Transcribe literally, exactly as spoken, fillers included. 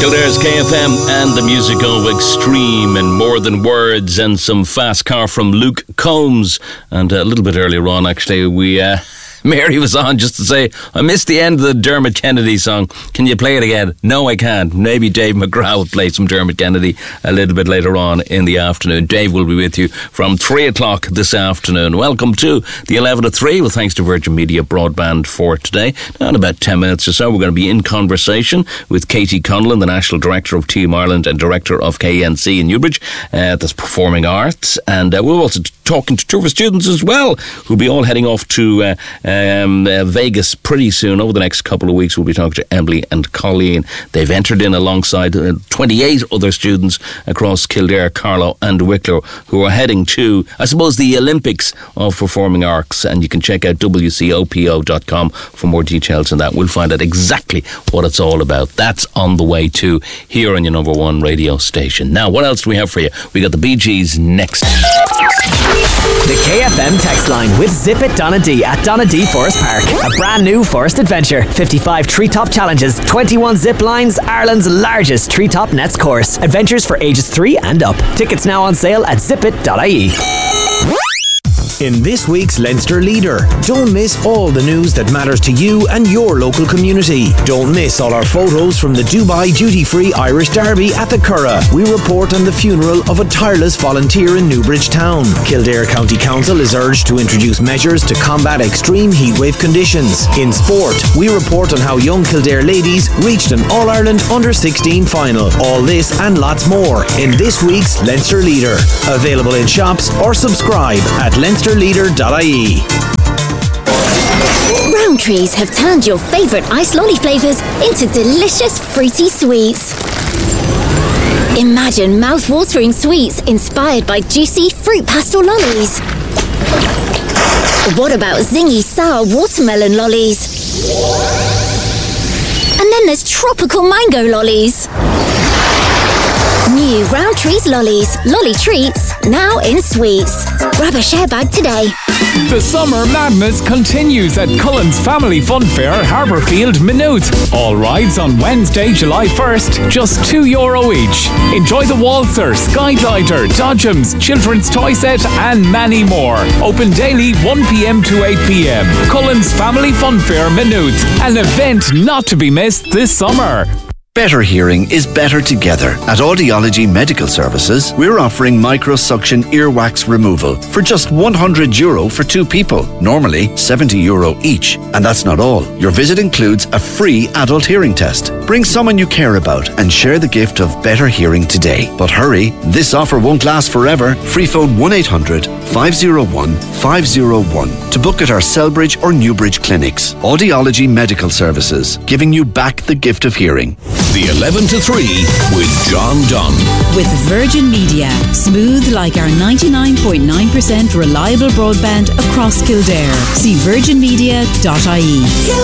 Kildare's K F M and the music of Extreme and More Than Words and some Fast Car from Luke Combs. And a little bit earlier on, actually, we... Uh, Mary was on just to say, I missed the end of the Dermot Kennedy song. Can you play it again? No, I can't. Maybe Dave McGrath will play some Dermot Kennedy a little bit later on in the afternoon. Dave will be with you from three o'clock this afternoon. Welcome to the eleven to three. Well, thanks to Virgin Media Broadband for today. Now, in about ten minutes or so, we're going to be in conversation with Katie Conlon, the National Director of Team Ireland and Director of K N C in Newbridge. Uh, that's Performing Arts. And uh, we're also talking to two of our students as well, who'll be all heading off to... Uh, Um, uh, Vegas pretty soon. Over the next couple of weeks we'll be talking to Emily and Colleen. They've entered in alongside uh, twenty-eight other students across Kildare, Carlow and Wicklow who are heading to, I suppose, the Olympics of Performing Arts, and you can check out w c o p o dot com for more details on that. We'll find out exactly what it's all about. That's on the way to here on your number one radio station. Now, what else do we have for you? We got the Bee Gees next. The K F M text line with Zip It Donadee at Donadee Forest Park. A brand new forest adventure. fifty-five treetop challenges, twenty-one zip lines, Ireland's largest treetop nets course. Adventures for ages three and up. Tickets now on sale at zip it dot I E. In this week's Leinster Leader, don't miss all the news that matters to you and your local community. Don't miss all our photos from the Dubai duty-free Irish Derby at the Curragh. We report on the funeral of a tireless volunteer in Newbridge Town. Kildare County Council is urged to introduce measures to combat extreme heatwave conditions. In sport, we report on how young Kildare ladies reached an All-Ireland under sixteen final. All this and lots more in this week's Leinster Leader. Available in shops or subscribe at leinster leader dot I E. Rowntree's have turned your favourite ice lolly flavours into delicious fruity sweets. Imagine mouth-watering sweets inspired by juicy fruit pastel lollies. What about zingy sour watermelon lollies? And then there's tropical mango lollies. New Rowntree's lollies, lolly treats, now in sweets. Grab a share bag today. The summer madness continues at Cullen's Family Fun Fair, Harbourfield, Maynooth. All rides on Wednesday, July first, just two euro each. Enjoy the Waltzer, Skyglider, Dodgems, Children's Toy Set and many more. Open daily one p.m. to eight p.m. Cullen's Family Fun Fair, Maynooth. An event not to be missed this summer. Better hearing is better together. At Audiology Medical Services, we're offering microsuction earwax removal for just one hundred euro for two people, normally seventy euro each. And that's not all. Your visit includes a free adult hearing test. Bring someone you care about and share the gift of better hearing today. But hurry, this offer won't last forever. Free phone one eight hundred, five oh one, five oh one to book at our Selbridge or Newbridge clinics. Audiology Medical Services, giving you back the gift of hearing. The eleven to three with John Dunn. With Virgin Media. Smooth like our ninety-nine point nine percent reliable broadband across Kildare. See virgin media dot I E.